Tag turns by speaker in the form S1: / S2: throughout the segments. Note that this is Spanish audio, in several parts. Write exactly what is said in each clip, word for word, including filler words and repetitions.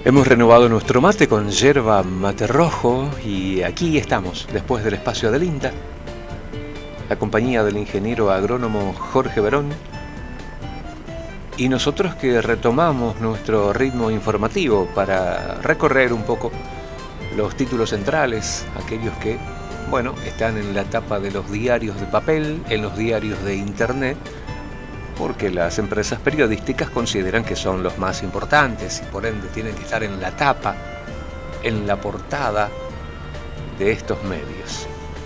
S1: Hemos renovado nuestro mate con yerba mate rojo y aquí estamos, después del espacio del INTA, la compañía del ingeniero agrónomo Jorge Verón, y nosotros que retomamos nuestro ritmo informativo para recorrer un poco los títulos centrales, aquellos que, bueno, están en la tapa de los diarios de papel, en los diarios de internet, porque las empresas periodísticas consideran que son los más importantes y por ende tienen que estar en la tapa, en la portada de estos medios.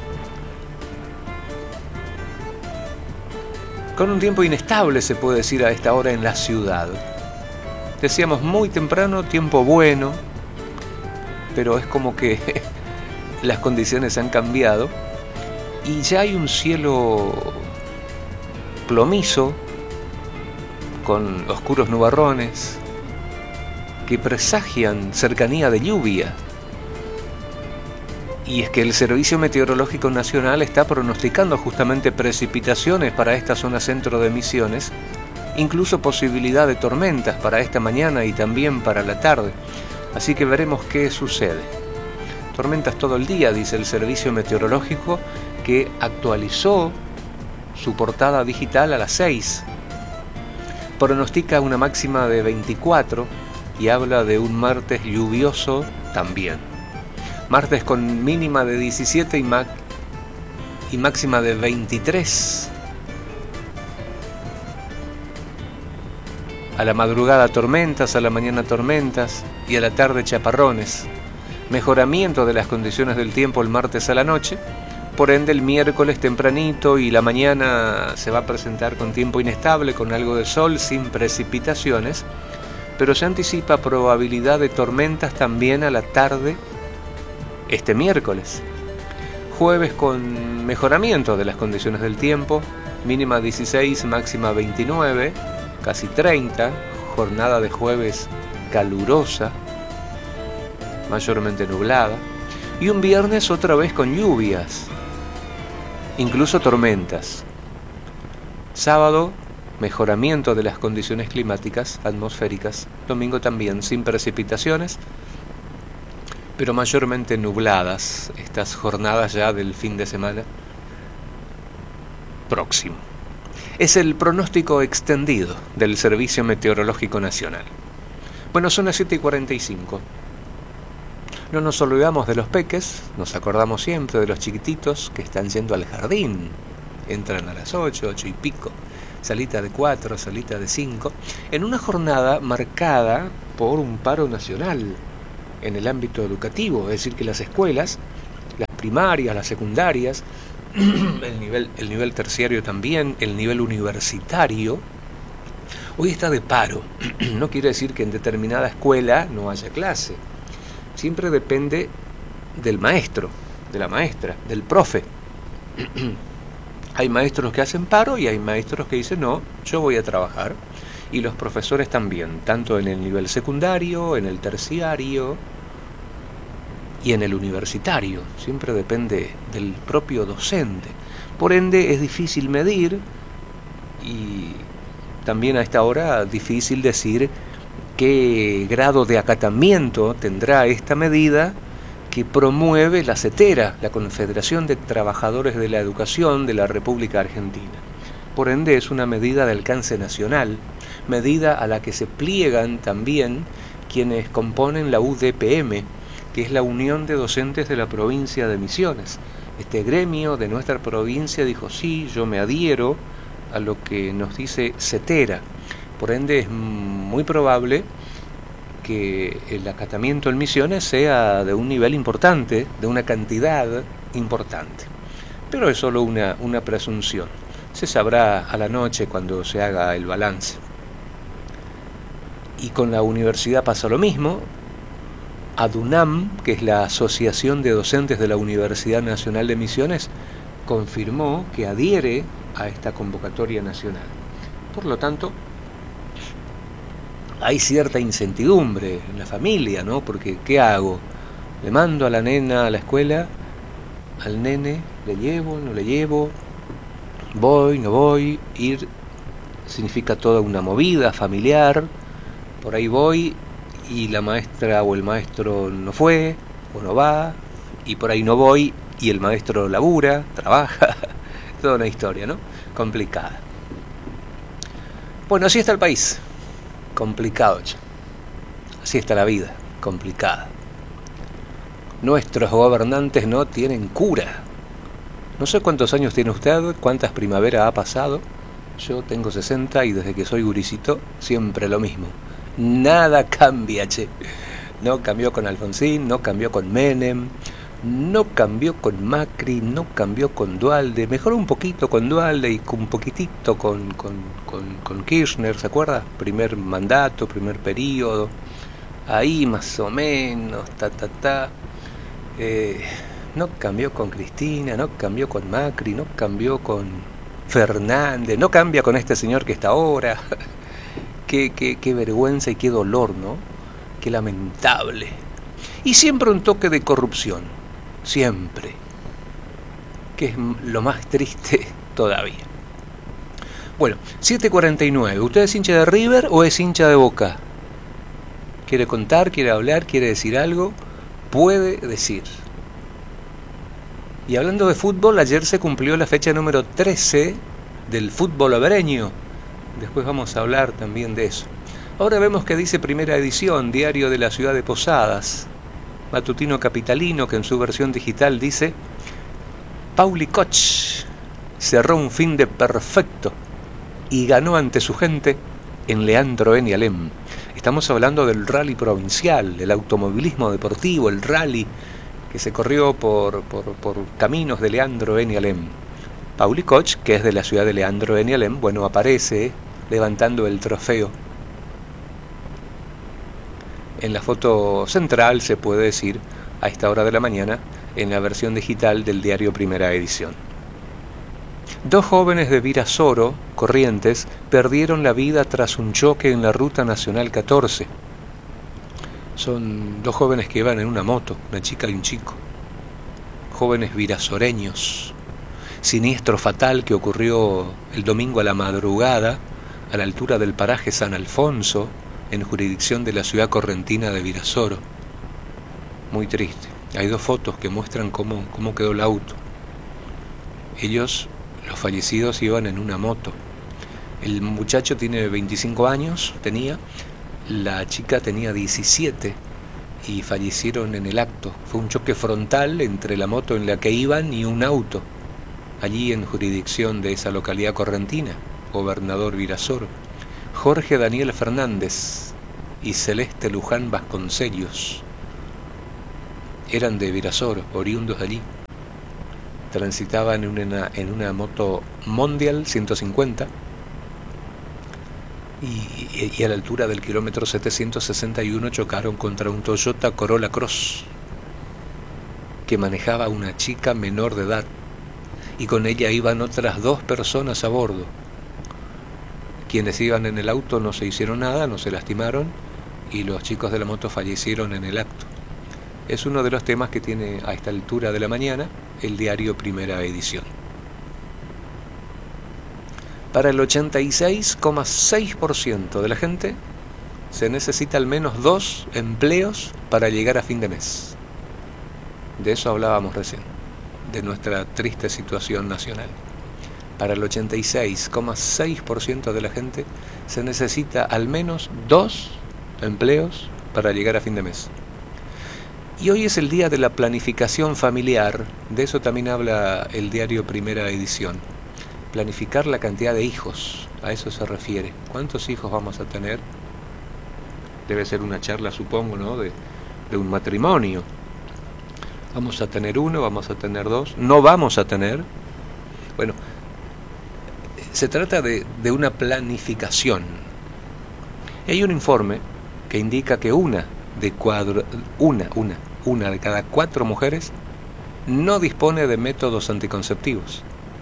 S1: Con un tiempo inestable, se puede decir a esta hora en la ciudad. Decíamos muy temprano, tiempo bueno, pero es como que las condiciones han cambiado y ya hay un cielo plomizo, con oscuros nubarrones que presagian cercanía de lluvia. Y es que el Servicio Meteorológico Nacional está pronosticando justamente precipitaciones para esta zona centro de Misiones, incluso posibilidad de tormentas para esta mañana y también para la tarde. Así que veremos qué sucede. Tormentas todo el día, dice el Servicio Meteorológico, que actualizó su portada digital a las seis. Pronostica una máxima de veinticuatro y habla de un martes lluvioso también. Martes con mínima de diecisiete y, ma- y máxima de veintitrés. A la madrugada tormentas, a la mañana tormentas y a la tarde chaparrones. Mejoramiento de las condiciones del tiempo el martes a la noche. Por ende, el miércoles tempranito y la mañana se va a presentar con tiempo inestable, con algo de sol, sin precipitaciones, pero se anticipa probabilidad de tormentas también a la tarde este miércoles. Jueves con mejoramiento de las condiciones del tiempo, mínima dieciséis, máxima veintinueve, casi treinta, jornada de jueves calurosa, mayormente nublada, y un viernes otra vez con lluvias, incluso tormentas. Sábado, mejoramiento de las condiciones climáticas atmosféricas. Domingo también sin precipitaciones, pero mayormente nubladas estas jornadas ya del fin de semana próximo. Es el pronóstico extendido del Servicio Meteorológico Nacional. Bueno, son las siete y cuarenta y cinco. No nos olvidamos de los peques, nos acordamos siempre de los chiquititos que están yendo al jardín. Entran a las ocho, ocho y pico, salita de cuatro, salita de cinco, en una jornada marcada por un paro nacional en el ámbito educativo, es decir, que las escuelas, las primarias, las secundarias, el nivel, el nivel terciario también, el nivel universitario, hoy está de paro. No quiere decir que en determinada escuela no haya clase. Siempre depende del maestro, de la maestra, del profe. Hay maestros que hacen paro y hay maestros que dicen, no, yo voy a trabajar. Y los profesores también, tanto en el nivel secundario, en el terciario y en el universitario. Siempre depende del propio docente. Por ende, es difícil medir y también a esta hora difícil decir qué grado de acatamiento tendrá esta medida que promueve la CETERA, la Confederación de Trabajadores de la Educación de la República Argentina. Por ende, es una medida de alcance nacional, medida a la que se pliegan también quienes componen la U D P M, que es la Unión de Docentes de la Provincia de Misiones. Este gremio de nuestra provincia dijo, sí, yo me adhiero a lo que nos dice CETERA. Por ende, es muy probable que el acatamiento en Misiones sea de un nivel importante, de una cantidad importante. Pero es solo una, una presunción. Se sabrá a la noche cuando se haga el balance. Y con la universidad pasa lo mismo. ADUNAM, que es la Asociación de Docentes de la Universidad Nacional de Misiones, confirmó que adhiere a esta convocatoria nacional. Por lo tanto, hay cierta incertidumbre en la familia, ¿no? Porque, ¿qué hago? ¿Le mando a la nena a la escuela? ¿Al nene? ¿Le llevo? ¿No le llevo? ¿Voy? ¿No voy? Ir significa toda una movida familiar. Por ahí voy y la maestra o el maestro no fue o no va, y por ahí no voy y el maestro labura, trabaja, toda una historia, ¿no? Complicada. Bueno, así está el país, complicado, che. Así está la vida, complicada. Nuestros gobernantes no tienen cura. No sé cuántos años tiene usted, cuántas primaveras ha pasado. Yo tengo sesenta y desde que soy gurisito siempre lo mismo. Nada cambia, che. No cambió con Alfonsín, no cambió con Menem, no cambió con Macri, no cambió con Duhalde. Mejoró un poquito con Duhalde y un poquitito con, con, con, con Kirchner, ¿se acuerda? Primer mandato, primer periodo. Ahí más o menos, ta, ta, ta. Eh, no cambió con Cristina, no cambió con Macri, no cambió con Fernández, no cambia con este señor que está ahora. qué, qué, qué vergüenza y qué dolor, ¿no? Qué lamentable. Y siempre un toque de corrupción, siempre, que es lo más triste todavía. Bueno, siete cuarenta y nueve. ¿Usted es hincha de River o es hincha de Boca? ¿Quiere contar, quiere hablar, quiere decir algo? Puede decir. Y hablando de fútbol, ayer se cumplió la fecha número trece del fútbol obreño. Después vamos a hablar también de eso. Ahora vemos que dice Primera Edición, Diario de la Ciudad de Posadas, matutino capitalino, que en su versión digital dice: Pauli Koch cerró un fin de perfecto y ganó ante su gente en Leandro N. Alem. Estamos hablando del rally provincial, del automovilismo deportivo, el rally que se corrió por, por, por caminos de Leandro N. Alem. Pauli Koch, que es de la ciudad de Leandro N. Alem, bueno, aparece levantando el trofeo. En la foto central se puede decir, a esta hora de la mañana, en la versión digital del diario Primera Edición. Dos jóvenes de Virasoro, Corrientes, perdieron la vida tras un choque en la Ruta Nacional catorce. Son dos jóvenes que iban en una moto, una chica y un chico. Jóvenes virasoreños. Siniestro fatal que ocurrió el domingo a la madrugada, a la altura del paraje San Alfonso, en jurisdicción de la ciudad correntina de Virasoro. Muy triste. Hay dos fotos que muestran cómo, cómo quedó el auto. Ellos, los fallecidos, iban en una moto. El muchacho tiene veinticinco años, tenía, la chica tenía diecisiete y fallecieron en el acto. Fue un choque frontal entre la moto en la que iban y un auto, allí en jurisdicción de esa localidad correntina, Gobernador Virasoro. Jorge Daniel Fernández y Celeste Luján Vasconcellos eran de Virasoro, oriundos de allí. Transitaban en una, en una moto Mondial ciento cincuenta y, y, y a la altura del kilómetro setecientos sesenta y uno chocaron contra un Toyota Corolla Cross que manejaba una chica menor de edad y con ella iban otras dos personas a bordo. Quienes iban en el auto no se hicieron nada, no se lastimaron y los chicos de la moto fallecieron en el acto. Es uno de los temas que tiene a esta altura de la mañana el diario Primera Edición. Para el ochenta y seis coma seis por ciento de la gente se necesita al menos dos empleos para llegar a fin de mes. De eso hablábamos recién, de nuestra triste situación nacional. Para el ochenta y seis coma seis por ciento de la gente se necesita al menos dos empleos para llegar a fin de mes. Y hoy es el día de la planificación familiar, de eso también habla el diario Primera Edición. Planificar la cantidad de hijos, a eso se refiere. ¿Cuántos hijos vamos a tener? Debe ser una charla, supongo, ¿no? De, de un matrimonio. Vamos a tener uno, vamos a tener dos, no vamos a tener. Bueno, se trata de, de una planificación. Hay un informe que indica que una de cuadro, una, una, una de cada cuatro mujeres no dispone de métodos anticonceptivos.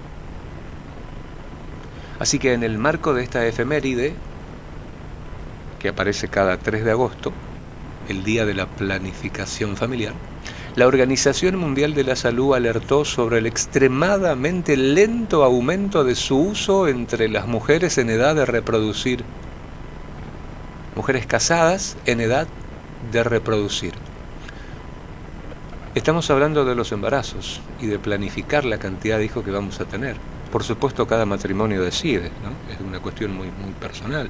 S1: Así que en el marco de esta efeméride, que aparece cada tres de agosto, el día de la planificación familiar, la Organización Mundial de la Salud alertó sobre el extremadamente lento aumento de su uso entre las mujeres en edad de reproducir. Mujeres casadas en edad de reproducir. Estamos hablando de los embarazos y de planificar la cantidad de hijos que vamos a tener. Por supuesto, cada matrimonio decide, ¿no? Es una cuestión muy, muy personal.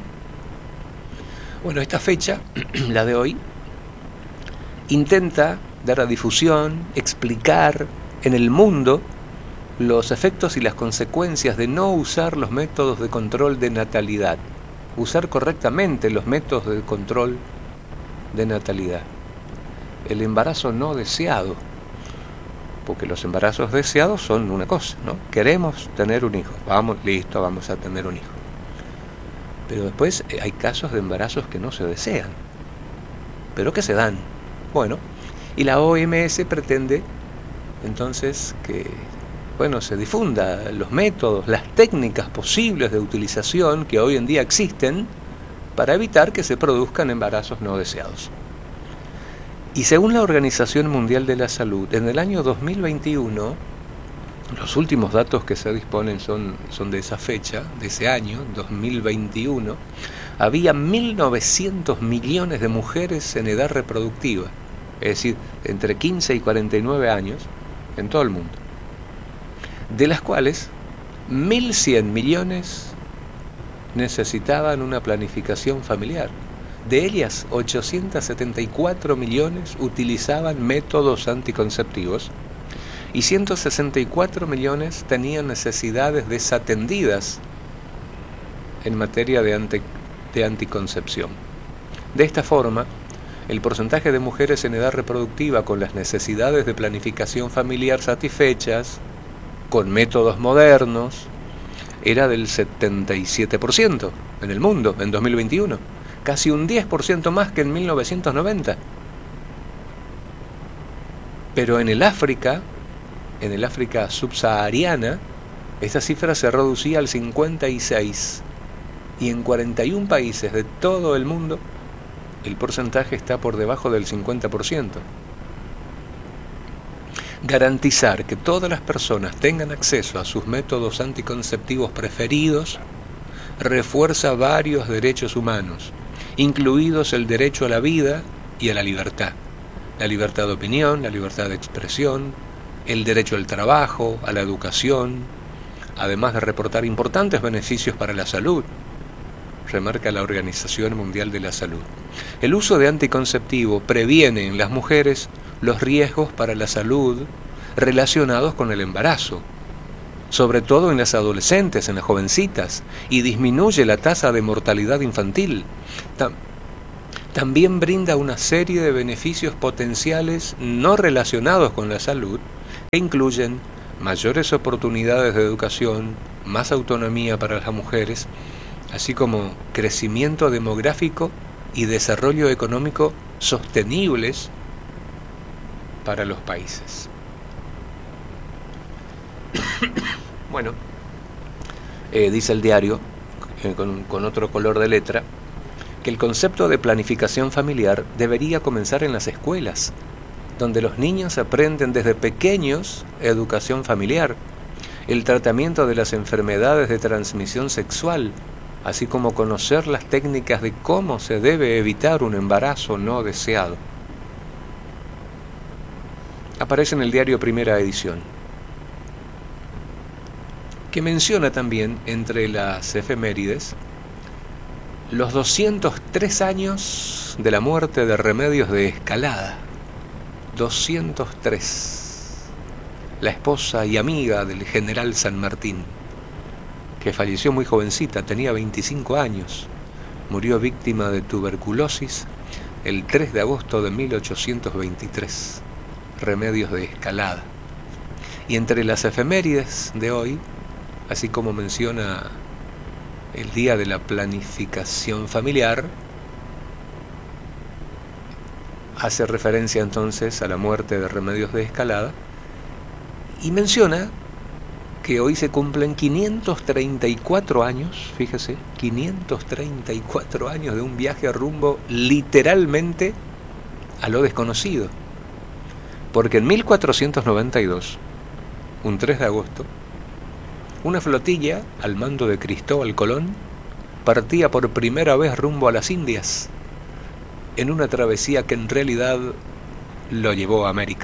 S1: Bueno, esta fecha, la de hoy, intenta dar a difusión, explicar en el mundo los efectos y las consecuencias de no usar los métodos de control de natalidad, usar correctamente los métodos de control de natalidad. El embarazo no deseado, porque los embarazos deseados son una cosa, ¿no? Queremos tener un hijo, vamos, listo, vamos a tener un hijo. Pero después hay casos de embarazos que no se desean, pero que se dan. Bueno, y la O M S pretende entonces que, bueno, se difunda los métodos, las técnicas posibles de utilización que hoy en día existen para evitar que se produzcan embarazos no deseados. Y según la Organización Mundial de la Salud, en el año dos mil veintiuno, los últimos datos que se disponen son, son de esa fecha, de ese año, dos mil veintiuno, había mil novecientos millones de mujeres en edad reproductiva, es decir, entre quince y cuarenta y nueve años, en todo el mundo, de las cuales mil cien millones necesitaban una planificación familiar. De ellas, ochocientos setenta y cuatro millones utilizaban métodos anticonceptivos y ciento sesenta y cuatro millones tenían necesidades desatendidas en materia de, ante, de anticoncepción. De esta forma, el porcentaje de mujeres en edad reproductiva con las necesidades de planificación familiar satisfechas, con métodos modernos, era del setenta y siete por ciento en el mundo en dos mil veintiuno. Casi un diez por ciento más que en mil novecientos noventa. Pero en el África, en el África subsahariana, esta cifra se reducía al cincuenta y seis. Y en cuarenta y un países de todo el mundo, el porcentaje está por debajo del cincuenta por ciento. Garantizar que todas las personas tengan acceso a sus métodos anticonceptivos preferidos refuerza varios derechos humanos, incluidos el derecho a la vida y a la libertad. La libertad de opinión, la libertad de expresión, el derecho al trabajo, a la educación, además de reportar importantes beneficios para la salud, remarca la Organización Mundial de la Salud. El uso de anticonceptivo previene en las mujeres los riesgos para la salud relacionados con el embarazo, sobre todo en las adolescentes, en las jovencitas, y disminuye la tasa de mortalidad infantil. También brinda una serie de beneficios potenciales no relacionados con la salud, que incluyen mayores oportunidades de educación, más autonomía para las mujeres, así como crecimiento demográfico y desarrollo económico sostenibles para los países. Bueno, eh, dice el diario, eh, con, con otro color de letra, que el concepto de planificación familiar debería comenzar en las escuelas, donde los niños aprenden desde pequeños educación familiar, el tratamiento de las enfermedades de transmisión sexual, así como conocer las técnicas de cómo se debe evitar un embarazo no deseado. Aparece en el diario Primera Edición, que menciona también entre las efemérides los doscientos tres años de la muerte de Remedios de Escalada. doscientos tres. La esposa y amiga del general San Martín, que falleció muy jovencita, tenía veinticinco años, murió víctima de tuberculosis el tres de agosto de mil ochocientos veintitrés. Remedios de Escalada. Y entre las efemérides de hoy, así como menciona el día de la planificación familiar, hace referencia entonces a la muerte de Remedios de Escalada y menciona que hoy se cumplen quinientos treinta y cuatro años, fíjese, quinientos treinta y cuatro años de un viaje rumbo literalmente a lo desconocido. Porque en mil cuatrocientos noventa y dos, un tres de agosto, una flotilla al mando de Cristóbal Colón partía por primera vez rumbo a las Indias. en una travesía que en realidad lo llevó a América.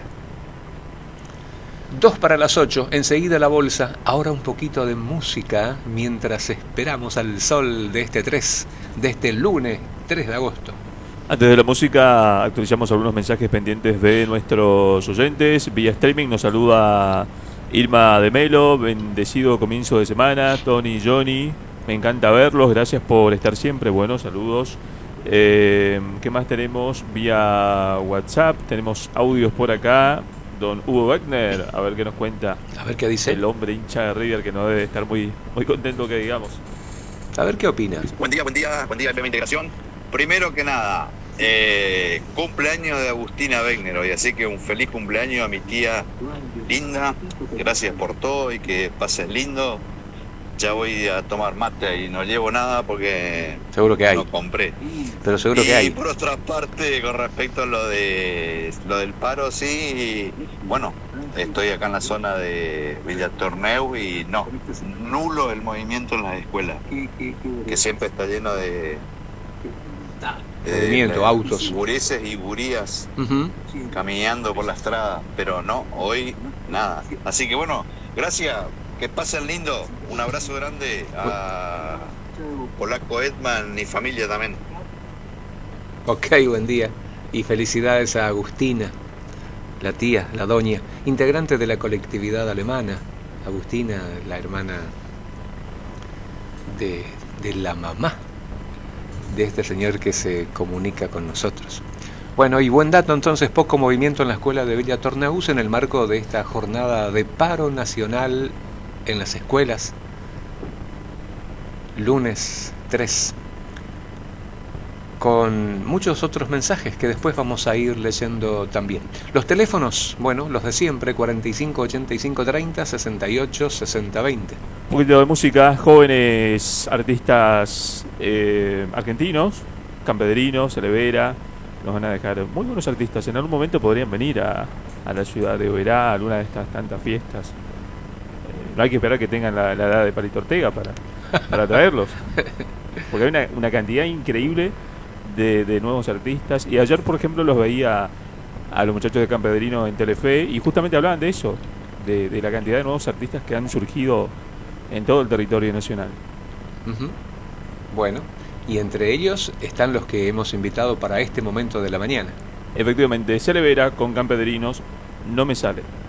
S1: Dos para las ocho, enseguida la bolsa, ahora un poquito de música mientras esperamos al sol de este tres, de este lunes tres de agosto.
S2: Antes de la música actualizamos algunos mensajes pendientes de nuestros oyentes. Vía streaming nos saluda Irma de Melo, bendecido comienzo de semana. Tony, Johnny, me encanta verlos, gracias por estar siempre. Bueno, saludos. Eh, ¿Qué más tenemos? Vía WhatsApp, tenemos audios por acá. Don Hugo Wagner, a ver qué nos cuenta.
S1: A ver qué dice.
S2: El hombre hincha de River que no debe estar muy, muy contento que digamos.
S1: A ver qué opinas.
S3: Buen día, buen día, buen día F M Integración. Primero que nada, eh, cumpleaños de Agustina Wegner hoy, así que un feliz cumpleaños a mi tía linda. Gracias por todo y que pases lindo. Ya voy a tomar mate y no llevo nada porque
S1: seguro que hay.
S3: No compré.
S1: Pero seguro
S3: y
S1: que hay.
S3: Y por otra parte, con respecto a lo de lo del paro, sí, bueno, estoy acá en la zona de Villa Torneu y no, nulo el movimiento en las escuelas, que siempre está lleno de, de
S1: movimiento,
S3: de,
S1: autos,
S3: gurises y gurías
S1: uh-huh.
S3: caminando por la estrada, pero no, hoy nada. Así que bueno, gracias. Que pasen lindo, un abrazo grande a Polaco Edman y familia también.
S1: Ok, buen día. Y felicidades a Agustina, la tía, la doña, integrante de la colectividad alemana. Agustina, la hermana de, de la mamá de este señor que se comunica con nosotros. Bueno, y buen dato entonces, poco movimiento en la escuela de Villa Torneus en el marco de esta jornada de paro nacional en las escuelas, lunes tres, con muchos otros mensajes que después vamos a ir leyendo también. Los teléfonos, bueno, los de siempre, cuarenta y cinco, ochenta y cinco, treinta, sesenta y ocho, sesenta, veinte.
S2: Un poquito de música, jóvenes artistas eh, argentinos, Campedrino, Celevera, nos van a dejar muy buenos artistas. En algún momento podrían venir a, a la ciudad de Oberá, a alguna de estas tantas fiestas. No hay que esperar que tengan la, la edad de Palito Ortega para, para traerlos. Porque hay una, una cantidad increíble de, de nuevos artistas. Y ayer, por ejemplo, los veía a los muchachos de Campedrino en Telefe y justamente hablaban de eso, de, de la cantidad de nuevos artistas que han surgido en todo el territorio nacional.
S1: Uh-huh. Bueno, y entre ellos están los que hemos invitado para este momento de la mañana.
S2: Efectivamente, Celevera con Campedrinos, No me sale.